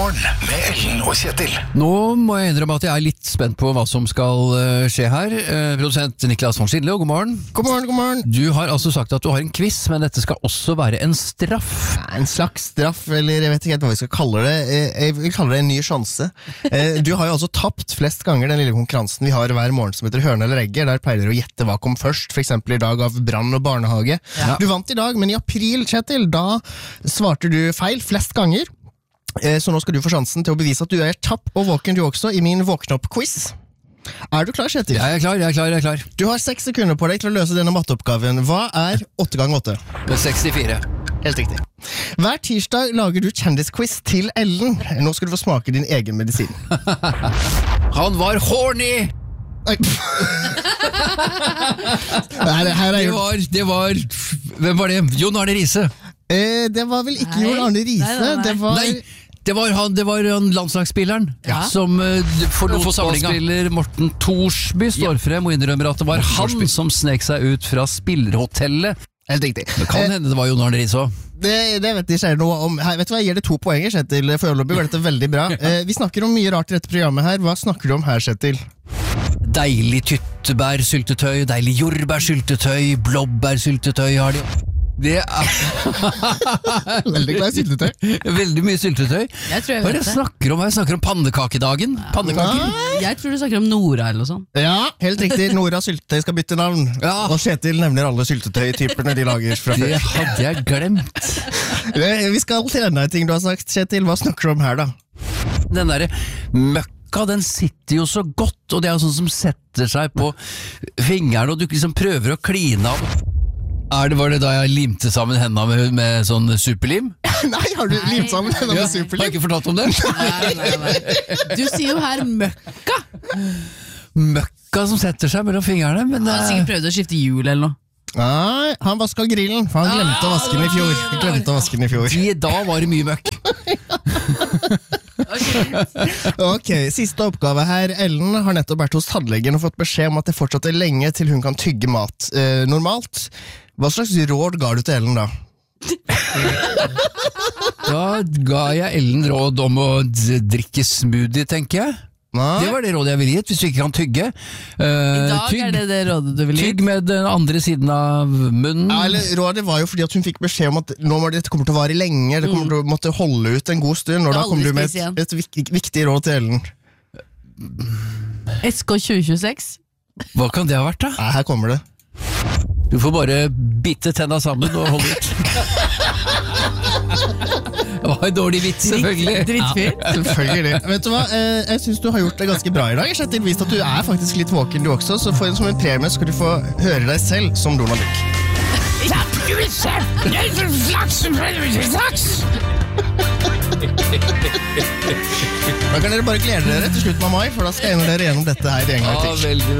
morgen med Ellen og Kjetil. Nå må jeg innrømme at jeg er litt spent på hva som skal skje her. Produsent Niklas von Schindle, god morgen. God morgen, god morgen. Du har altså sagt at du har en quiz, men dette skal også være en straff. En slags straff, eller jeg vet ikke helt hva vi skal kalle det. Jeg vil kalle det en ny sjanse. Du har jo altså tapt flest ganger den lille konkurransen vi har hver morgen som heter Høne eller egget. Der pleier dere å gjette hva kom først, for eksempel i dag av brann og barnehage. Ja. Du vant i dag, men i april, Kjetil, da svarte du feil flest ganger. Så nå skal du få sjansen til å bevise at du er tapp og våken du også i min våknopp-quiz. Er du klar, Kjetil? Jeg er klar. Du har 6 sekunder på deg til å løse denne matteoppgaven. Hva er 8 ganger 8? 64. Helt riktig. Hver tirsdag lager du kjendisquiz til Ellen. Nå skal du få smake din egen medisin. Han var horny! Det var hvem var det? Jon Arne Riise. Det var vel ikke Jon Arne Riise. Det var han landslagsspilleren som forlot fotballspiller Morten Thorsby står frem og innrømmer at det var han som snek seg ut fra spillerhotellet. Helt riktig. Det kan hende det var Jon Arne Riise også. Det vet de ikke noe om. Vet du hva, jeg gir det 2 poenger, Kjetil. Foreløpig var dette veldig bra. Vi snakker om mye rart i dette programmet her. Hva snakker du om her, Kjetil? Deilig tyttebærsyltetøy, deilig jordbærsyltetøy, blåbærsyltetøy har de. Det er veldig glad i syltetøy. Veldig mye syltetøy. Jeg tror jeg Hva vet er det jeg snakker om? Jeg snakker om pannekakedagen. Pannekaker. Jeg tror du snakker om Nora eller noe sånt. Ja, helt riktig. Nora Syltetøy skal bytte navn. Ja. Og Kjetil nevner alle syltetøy-typerne de lager fra før. Det hadde jeg glemt. Vi skal til enda en ting du har sagt, Kjetil. Hva snakker du om her da? Den der møkka, den sitter jo så godt, og det er jo sånn som setter seg på fingrene, og du liksom prøver å kline av. Var det da jeg limte sammen hendene med sånn superlim? Nei, har du limt sammen hendene med superlim? Har jeg ikke fortalt om det? Nei. Du sier jo her møkka. Møkka som setter seg mellom fingrene, men Han har sikkert prøvd å skifte hjul eller noe. Nei, han vasket grillen, for han glemte å vaske den i fjor. Da var det mye møkk. Ok, siste oppgave her. Ellen har nettopp vært hos tannlegen og fått beskjed om at det fortsatt er lenge til hun kan tygge mat normalt. Hva slags råd ga du til Ellen da? Da ga jeg Ellen råd om å drikke smoothie, tenker jeg. Nei. Det var det rådet jeg ville gitt, hvis du ikke kan tygge. I dag er det rådet du ville gitt. Tygg med den andre siden av munnen. Ja, rådet var jo fordi at hun fikk beskjed om at nå må dette kommer til å vare lenge, det kommer til å måtte holde ut en god stund, og da kommer du med et viktig råd til Ellen. SK 2026. Hva kan det ha vært da? Nei, her kommer det. Du får bare bite tenna sammen og holde ut. Det var en dårlig vits, selvfølgelig. Drittfyr. Selvfølgelig. Vet du hva, jeg synes du har gjort det ganske bra i dag. Jeg har vist at du er faktisk litt våken du også, så som en premie skal du få høre deg selv som Donald Duck. Da kan dere bare glede dere til slutten av mai, for da skal jeg dere gjennom dette her en gang til. Veldig